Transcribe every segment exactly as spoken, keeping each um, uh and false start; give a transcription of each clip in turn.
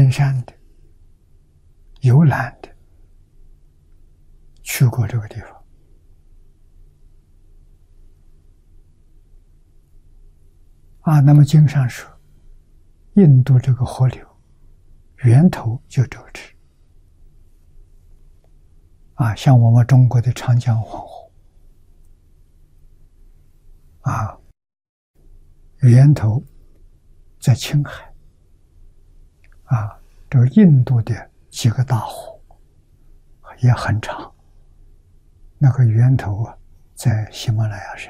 登山的、游览的，去过这个地方。啊，那么经上说，印度这个河流源头就这个池。啊，像我们中国的长江黄河，啊，源头在青海，啊，这个印度的几个大河也很长，那个源头啊，在喜马拉雅山。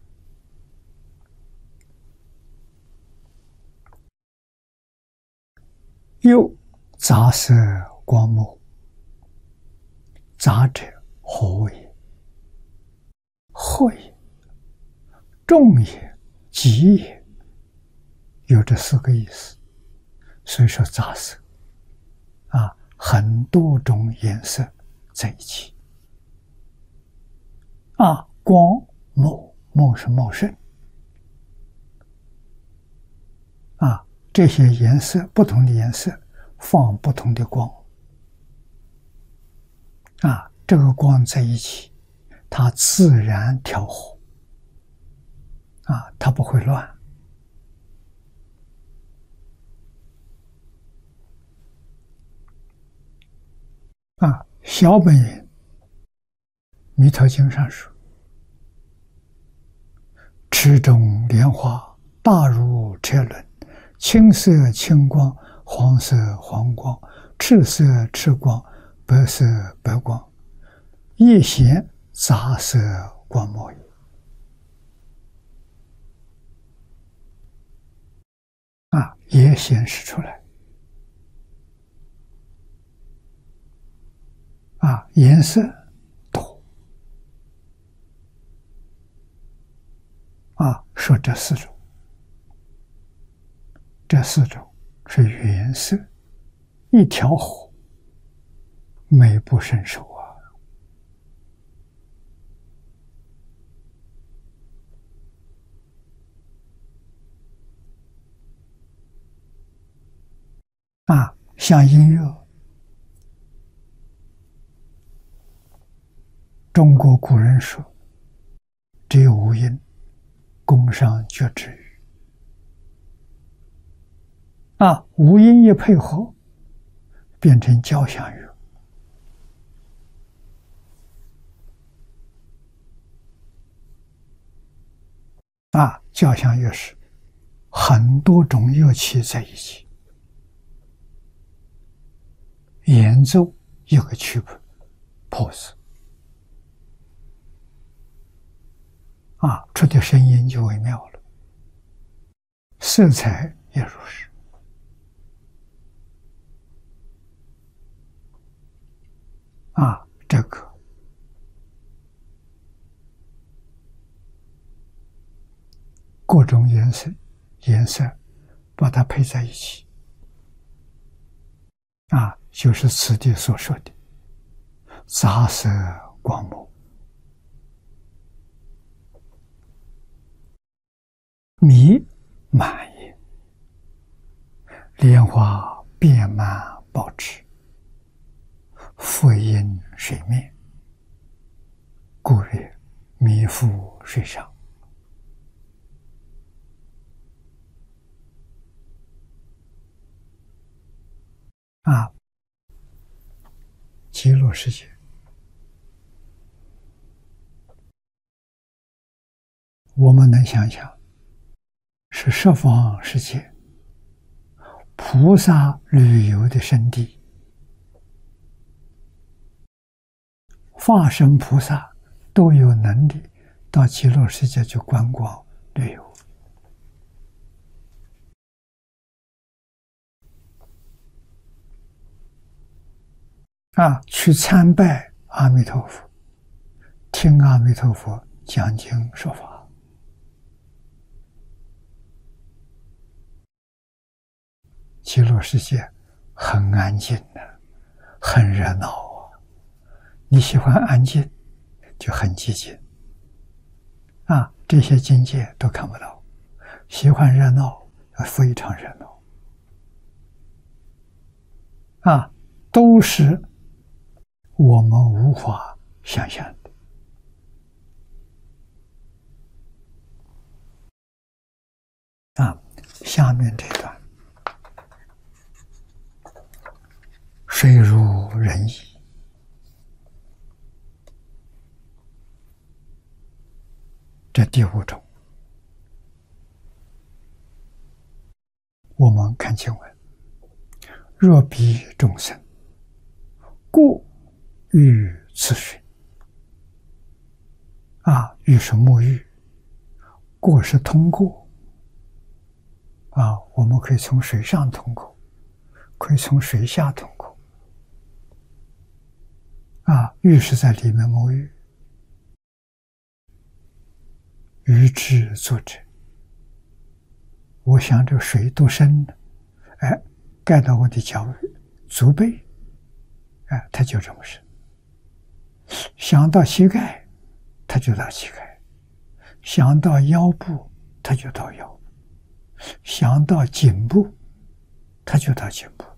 又杂色光目，杂者何也？惑也，众也，极也，有这四个意思。所以说杂色啊，很多种颜色在一起。啊，光目，目是茂盛。啊，这些颜色，不同的颜色放不同的光。啊，这个光在一起，它自然调和。啊，它不会乱。啊，小本云，弥陀经上说：“池中莲花大如车轮，青色青光，黄色黄光，赤色赤光，白色白光，夜显杂色光末也。”啊，也显示出来。啊，颜色多。啊，说这四种，这四种是原色，一条河，美不胜收啊！啊，像音乐，中国古人说：“只有无音，宫商角徵羽。”啊，无音一配合，变成交响乐。啊，交响乐是很多种乐器在一起演奏一个曲谱谱子。啊，出的声音就微妙了，色彩也如是。啊，这个各种颜色，颜色把它配在一起，啊，就是此地所说的杂色光目。弥满也，莲花遍满宝池，复映水面，故曰弥覆水上。啊，极乐世界，我们能想想，是十方世界菩萨旅游的圣地，化身菩萨都有能力到极乐世界去观光旅游。啊，去参拜阿弥陀佛，听阿弥陀佛讲经说法。极乐世界很安静的，很热闹啊！你喜欢安静，就很寂静。啊，这些境界都看不到。喜欢热闹，非常热闹。 啊，都是我们无法想象的。啊，下面这段，水如人意，这第五种，我们看经文：若彼众生，过于此水。啊，欲是沐浴，过是通过。啊，我们可以从水上通过，可以从水下通过。啊，浴是在里面沐浴，浴之作者。我想这水多深呢？哎，盖到我的脚足背，哎，它就这么深。想到膝盖，它就到膝盖；想到腰部，它就到腰部；想到颈部，它就到颈部。